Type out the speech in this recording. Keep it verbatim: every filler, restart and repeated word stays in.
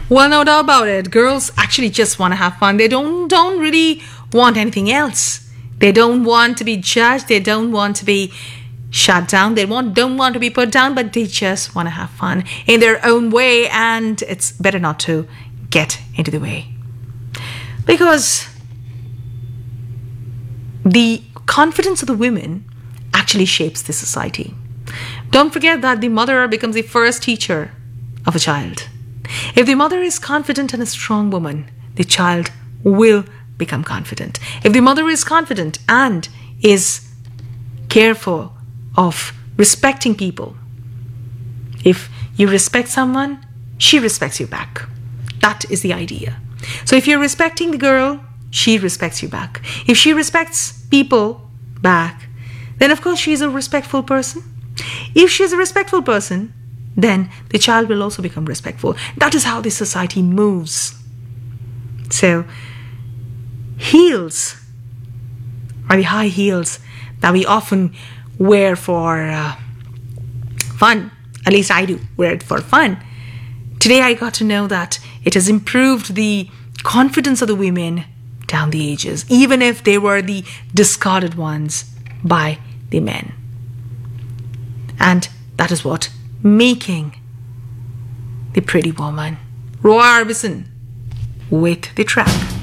Well, no doubt about it. Girls actually just want to have fun. They don't don't really want anything else. They don't want to be judged. They don't want to be shut down. They want don't want to be put down, but they just want to have fun in their own way, and it's better not to get into the way. Because the confidence of the women actually shapes the society. Don't forget that the mother becomes the first teacher of a child. If the mother is confident and a strong woman, the child will become confident. If the mother is confident and is careful of respecting people, if you respect someone, she respects you back. That is the idea. So if you're respecting the girl, she respects you back. If she respects people back, then of course she's a respectful person. If she's a respectful person, then the child will also become respectful. That is how the society moves. So, heels are the high heels that we often wear for uh, fun. At least I do wear it for fun. Today I got to know that it has improved the confidence of the women down the ages, even if they were the discarded ones by the men. And that is what making the pretty woman. Roy Orbison with the track.